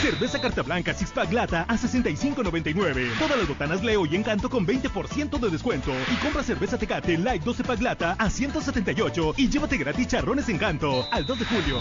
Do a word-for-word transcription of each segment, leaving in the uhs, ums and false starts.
Cerveza Carta Blanca Six Pack Lata a sesenta y cinco noventa y nueve. Todas las botanas Leo y Encanto con veinte por ciento de descuento. Y compra cerveza Tecate Light doce Pack Lata a ciento setenta y ocho y llévate gratis charrones Encanto al dos de julio.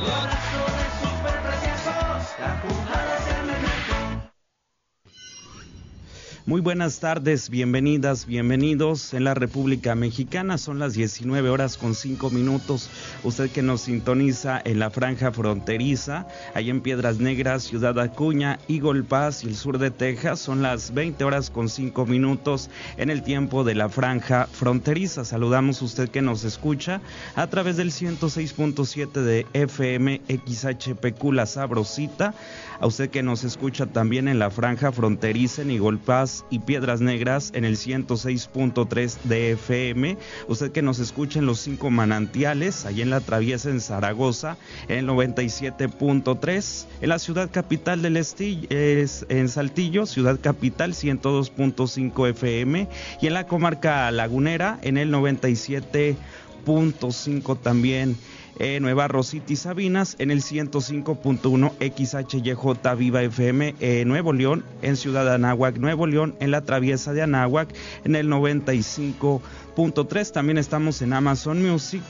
Muy buenas tardes, bienvenidas, bienvenidos. En la República Mexicana son las diecinueve horas con cinco minutos. Usted que nos sintoniza en la franja fronteriza, allá en Piedras Negras, Ciudad Acuña, Eagle Pass y el sur de Texas, son las veinte horas con cinco minutos en el tiempo de la franja fronteriza. Saludamos a usted que nos escucha a través del ciento seis punto siete de F M X H P Q La Sabrosita, a usted que nos escucha también en la franja fronteriza en Eagle Pass y Piedras Negras en el ciento seis punto tres de F M, usted que nos escucha en los cinco manantiales, allí en la Traviesa en Zaragoza, en el noventa y siete punto tres, en la ciudad capital del Estillo, es en Saltillo, ciudad capital ciento dos punto cinco F M, y en la comarca lagunera en el noventa y siete punto cinco también. Eh, Nueva Rosita y Sabinas en el ciento cinco punto uno X H Y J Viva F M, eh, Nuevo León, en Ciudad de Anáhuac, Nuevo León, en la Traviesa de Anáhuac, en el noventa y cinco punto tres. También estamos en Amazon Music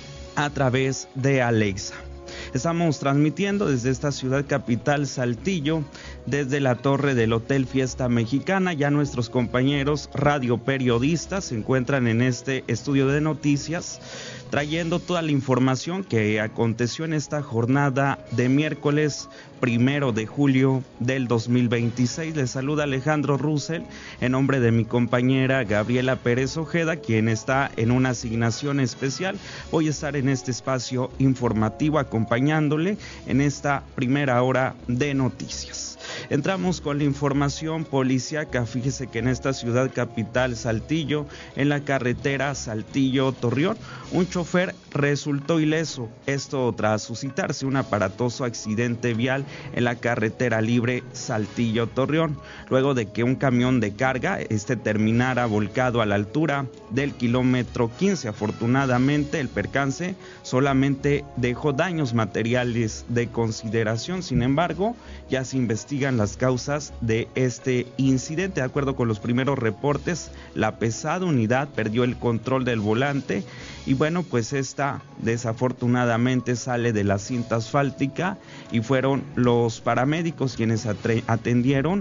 a través de Alexa. Estamos transmitiendo desde esta ciudad capital, Saltillo, desde la torre del Hotel Fiesta Mexicana. Ya nuestros compañeros radioperiodistas se encuentran en este estudio de noticias, trayendo toda la información que aconteció en esta jornada de miércoles primero de julio del dos mil veintiséis. Les saluda Alejandro Russell en nombre de mi compañera Gabriela Pérez Ojeda, quien está en una asignación especial. Voy a estar en este espacio informativo acompañándole en esta primera hora de noticias. Entramos con la información policíaca. Fíjese que en esta ciudad capital, Saltillo, en la carretera Saltillo-Torreón, un chofer resultó ileso. Esto tras suscitarse un aparatoso accidente vial en la carretera libre Saltillo-Torreón, luego de que un camión de carga este terminara volcado a la altura del kilómetro quince. Afortunadamente, el percance solamente dejó daños materiales de consideración. Sin embargo, ya se investigan las causas de este incidente. De acuerdo con los primeros reportes, la pesada unidad perdió el control del volante y bueno, pues esta desafortunadamente sale de la cinta asfáltica y fueron los paramédicos quienes atendieron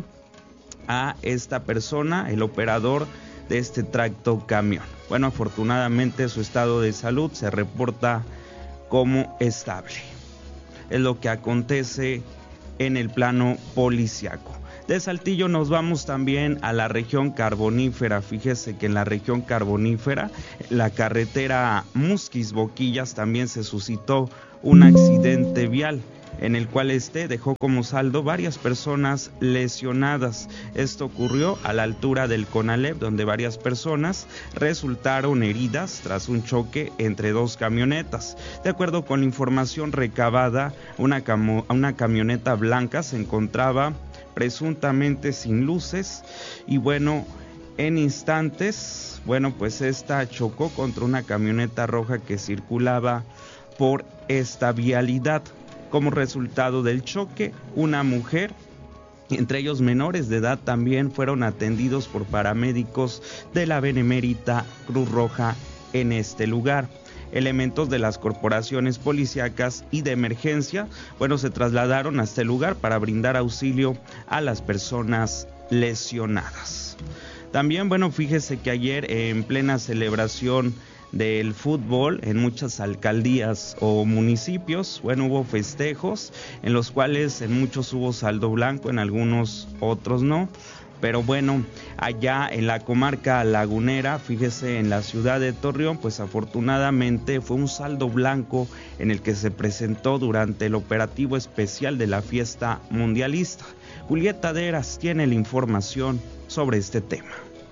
a esta persona, el operador de este tracto camión. Bueno, afortunadamente su estado de salud se reporta como estable. Es lo que acontece en el plano policiaco. De Saltillo nos vamos también a la región carbonífera. Fíjese que en la región carbonífera, la carretera Musquis-Boquillas, también se suscitó un accidente vial en el cual este dejó como saldo varias personas lesionadas. Esto ocurrió a la altura del Conalep, donde varias personas resultaron heridas tras un choque entre dos camionetas. De acuerdo con la información recabada, una, camo- una camioneta blanca se encontraba presuntamente sin luces y bueno, en instantes, bueno, pues esta chocó contra una camioneta roja que circulaba por esta vialidad. Como resultado del choque, una mujer, entre ellos menores de edad, también fueron atendidos por paramédicos de la Benemérita Cruz Roja en este lugar. Elementos de las corporaciones policíacas y de emergencia, bueno, se trasladaron a este lugar para brindar auxilio a las personas lesionadas. También, bueno, fíjese que ayer en plena celebración del fútbol en muchas alcaldías o municipios, bueno, hubo festejos en los cuales en muchos hubo saldo blanco, en algunos otros no. Pero bueno, allá en la comarca lagunera, fíjese en la ciudad de Torreón, pues afortunadamente fue un saldo blanco en el que se presentó durante el operativo especial de la fiesta mundialista. Julieta Deras tiene la información sobre este tema.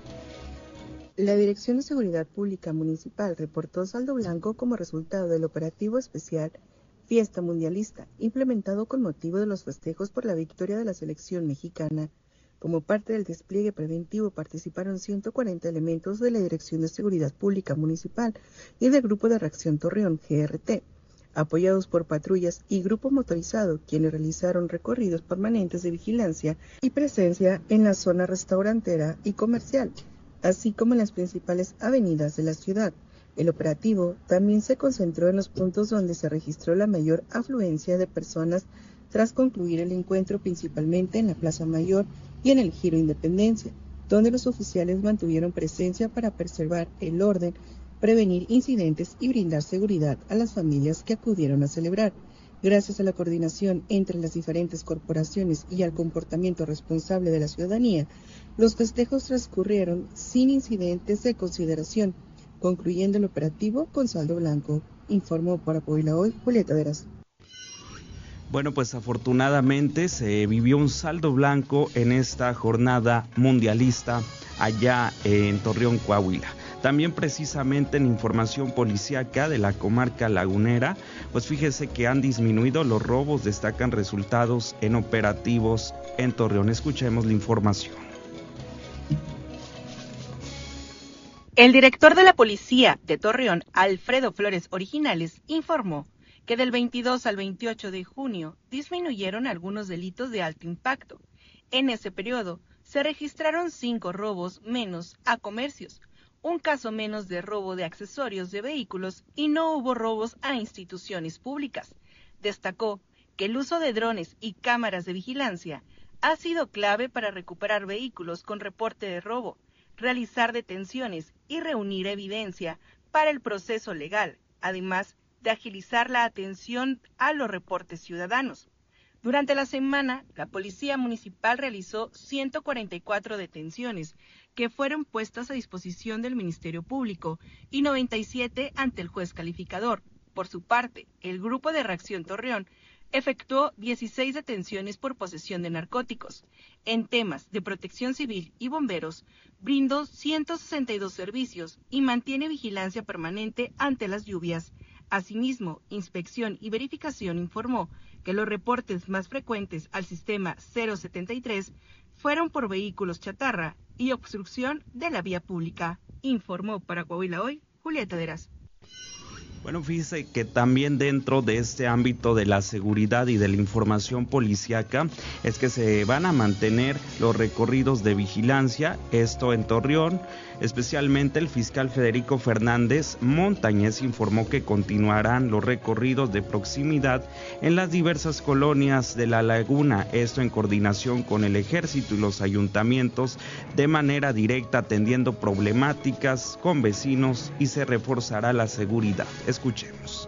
La Dirección de Seguridad Pública Municipal reportó saldo blanco como resultado del operativo especial Fiesta Mundialista, implementado con motivo de los festejos por la victoria de la selección mexicana. Como parte del despliegue preventivo participaron ciento cuarenta elementos de la Dirección de Seguridad Pública Municipal y del Grupo de Reacción Torreón, G R T. apoyados por patrullas y grupo motorizado, quienes realizaron recorridos permanentes de vigilancia y presencia en la zona restaurantera y comercial, así como en las principales avenidas de la ciudad. El operativo también se concentró en los puntos donde se registró la mayor afluencia de personas tras concluir el encuentro, principalmente en la Plaza Mayor y en el Giro Independencia, donde los oficiales mantuvieron presencia para preservar el orden, prevenir incidentes y brindar seguridad a las familias que acudieron a celebrar. Gracias a la coordinación entre las diferentes corporaciones y al comportamiento responsable de la ciudadanía, los festejos transcurrieron sin incidentes de consideración, concluyendo el operativo con saldo blanco, informó para Puebla Hoy Julieta Veras. Bueno, pues afortunadamente se vivió un saldo blanco en esta jornada mundialista allá en Torreón, Coahuila. También precisamente en información policíaca de la comarca lagunera, pues fíjese que han disminuido los robos, destacan resultados en operativos en Torreón. Escuchemos la información. El director de la policía de Torreón, Alfredo Flores Originales, informó que del veintidós al veintiocho de junio disminuyeron algunos delitos de alto impacto. En ese periodo se registraron cinco robos menos a comercios, un caso menos de robo de accesorios de vehículos y no hubo robos a instituciones públicas. Destacó que el uso de drones y cámaras de vigilancia ha sido clave para recuperar vehículos con reporte de robo, realizar detenciones y reunir evidencia para el proceso legal, además de agilizar la atención a los reportes ciudadanos. Durante la semana, la Policía Municipal realizó ciento cuarenta y cuatro detenciones que fueron puestas a disposición del Ministerio Público y noventa y siete ante el juez calificador. Por su parte, el Grupo de Reacción Torreón efectuó dieciséis detenciones por posesión de narcóticos. En temas de protección civil y bomberos, brindó ciento sesenta y dos servicios y mantiene vigilancia permanente ante las lluvias. Asimismo, Inspección y Verificación informó que los reportes más frecuentes al sistema cero setenta y tres fueron por vehículos chatarra y obstrucción de la vía pública. Informó para Coahuila Hoy, Julieta Veras. Bueno, fíjese que también dentro de este ámbito de la seguridad y de la información policíaca es que se van a mantener los recorridos de vigilancia, esto en Torreón. Especialmente el fiscal Federico Fernández Montañez informó que continuarán los recorridos de proximidad en las diversas colonias de la laguna, esto en coordinación con el ejército y los ayuntamientos de manera directa, atendiendo problemáticas con vecinos, y se reforzará la seguridad. Escuchemos.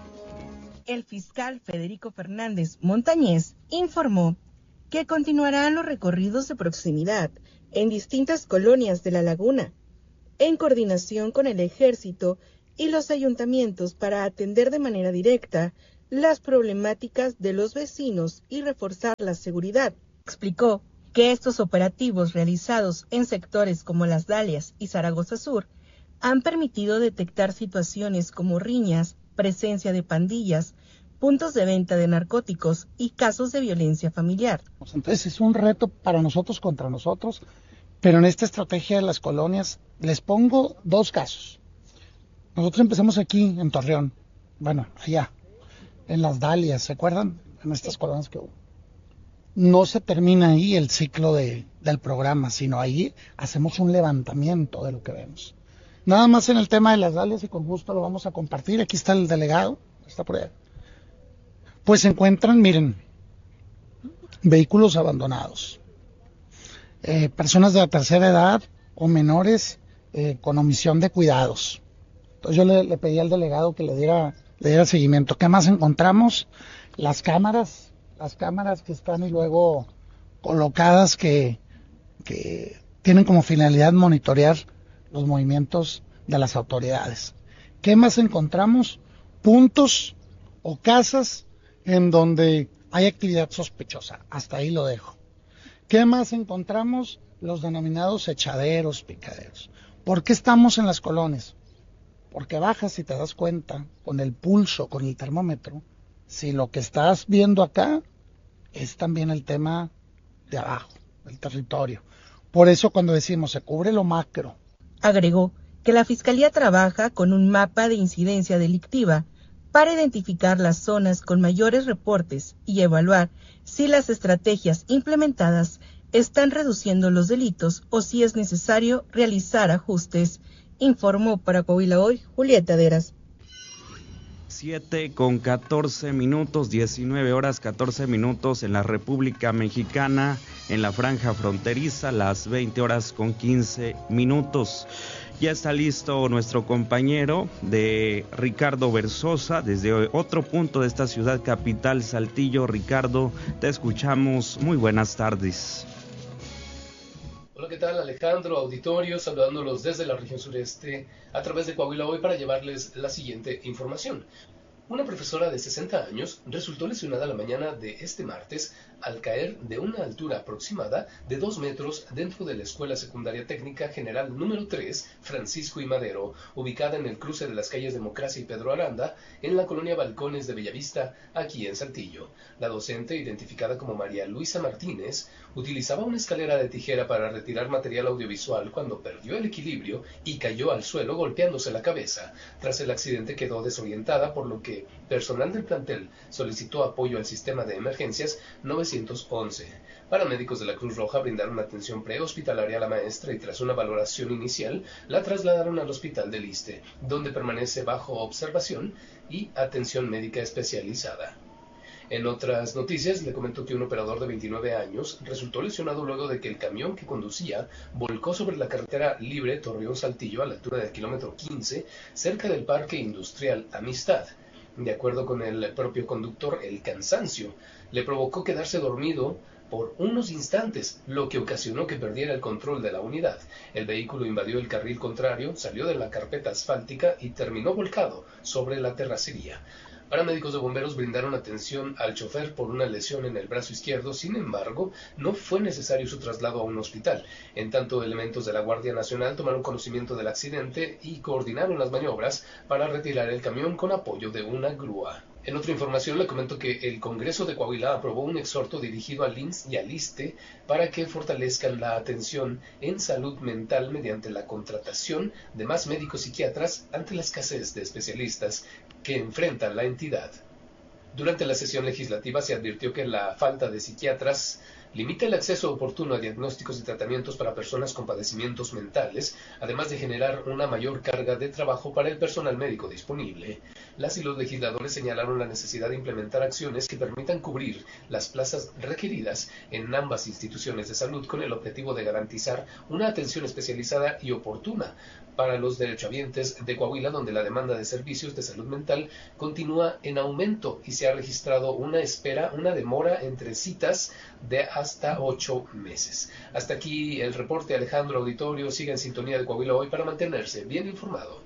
El fiscal Federico Fernández Montañez informó que continuarán los recorridos de proximidad en distintas colonias de la laguna, en coordinación con el ejército y los ayuntamientos para atender de manera directa las problemáticas de los vecinos y reforzar la seguridad. Explicó que estos operativos realizados en sectores como Las Dalias y Zaragoza Sur han permitido detectar situaciones como riñas, presencia de pandillas, puntos de venta de narcóticos y casos de violencia familiar. Entonces es un reto para nosotros contra nosotros, pero en esta estrategia de las colonias les pongo dos casos. Nosotros empezamos aquí en Torreón, bueno, allá, en Las Dalias, ¿se acuerdan? En estas colonias que hubo. No se termina ahí el ciclo de, del programa, sino ahí hacemos un levantamiento de lo que vemos. Nada más en el tema de Las Dalias, y con gusto lo vamos a compartir. Aquí está el delegado, está por allá. Pues se encuentran, miren, vehículos abandonados, eh, personas de la tercera edad o menores eh, con omisión de cuidados. Entonces yo le, le pedí al delegado que le diera, le diera seguimiento. ¿Qué más encontramos? Las cámaras, las cámaras que están y luego colocadas que, que tienen como finalidad monitorear los movimientos de las autoridades. ¿Qué más encontramos? Puntos o casas en donde hay actividad sospechosa. Hasta ahí lo dejo. ¿Qué más encontramos? Los denominados echaderos, picaderos. ¿Por qué estamos en las colonias? Porque bajas y te das cuenta con el pulso, con el termómetro, si lo que estás viendo acá es también el tema de abajo, del territorio. Por eso cuando decimos se cubre lo macro. Agregó que la Fiscalía trabaja con un mapa de incidencia delictiva para identificar las zonas con mayores reportes y evaluar si las estrategias implementadas están reduciendo los delitos o si es necesario realizar ajustes, informó para Coahuila Hoy Julieta Deras. siete con catorce minutos, diecinueve horas catorce minutos en la República Mexicana, en la franja fronteriza, las veinte horas con quince minutos. Ya está listo nuestro compañero de Ricardo Versosa desde otro punto de esta ciudad capital, Saltillo. Ricardo, te escuchamos. Muy buenas tardes. Hola, ¿qué tal, Alejandro, auditorio? Saludándolos desde la región sureste a través de Coahuila Hoy para llevarles la siguiente información. Una profesora de sesenta años resultó lesionada la mañana de este martes al caer de una altura aproximada de dos metros dentro de la Escuela Secundaria Técnica General número tres, Francisco y Madero, ubicada en el cruce de las calles Democracia y Pedro Aranda, en la colonia Balcones de Bellavista, aquí en Saltillo. La docente, identificada como María Luisa Martínez, utilizaba una escalera de tijera para retirar material audiovisual cuando perdió el equilibrio y cayó al suelo golpeándose la cabeza. Tras el accidente quedó desorientada, por lo que personal del plantel solicitó apoyo al sistema de emergencias nueve once. Paramédicos de la Cruz Roja brindaron atención prehospitalaria a la maestra y tras una valoración inicial la trasladaron al hospital del Iste, donde permanece bajo observación y atención médica especializada. En otras noticias, le comento que un operador de veintinueve años resultó lesionado luego de que el camión que conducía volcó sobre la carretera libre Torreón-Saltillo a la altura del kilómetro quince, cerca del Parque Industrial Amistad. De acuerdo con el propio conductor, el cansancio le provocó quedarse dormido por unos instantes, lo que ocasionó que perdiera el control de la unidad. El vehículo invadió el carril contrario, salió de la carpeta asfáltica y terminó volcado sobre la terracería. Paramédicos de bomberos brindaron atención al chofer por una lesión en el brazo izquierdo. Sin embargo, no fue necesario su traslado a un hospital. En tanto, elementos de la Guardia Nacional tomaron conocimiento del accidente y coordinaron las maniobras para retirar el camión con apoyo de una grúa. En otra información le comento que el Congreso de Coahuila aprobó un exhorto dirigido al I M S S y al ISSSTE para que fortalezcan la atención en salud mental mediante la contratación de más médicos psiquiatras ante la escasez de especialistas que enfrenta la entidad. Durante la sesión legislativa se advirtió que la falta de psiquiatras limita el acceso oportuno a diagnósticos y tratamientos para personas con padecimientos mentales, además de generar una mayor carga de trabajo para el personal médico disponible. Las y los legisladores señalaron la necesidad de implementar acciones que permitan cubrir las plazas requeridas en ambas instituciones de salud con el objetivo de garantizar una atención especializada y oportuna para los derechohabientes de Coahuila, donde la demanda de servicios de salud mental continúa en aumento y se ha registrado una espera, una demora entre citas de hasta ocho meses. Hasta aquí el reporte, Alejandro, auditorio. Siga en sintonía de Coahuila Hoy para mantenerse bien informado.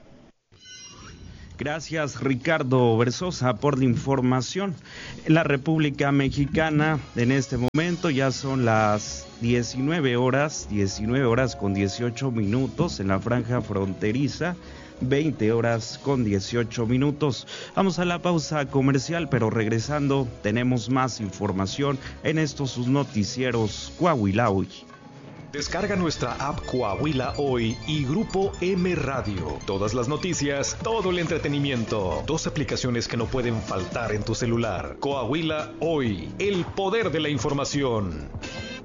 Gracias, Ricardo Versosa, por la información. En la República Mexicana, en este momento ya son las diecinueve horas, diecinueve horas con dieciocho minutos en la franja fronteriza, veinte horas con dieciocho minutos. Vamos a la pausa comercial, pero regresando tenemos más información en estos sus noticieros Coahuila Hoy. Descarga nuestra app Coahuila Hoy y Grupo M Radio. Todas las noticias, todo el entretenimiento. Dos aplicaciones que no pueden faltar en tu celular. Coahuila Hoy, el poder de la información.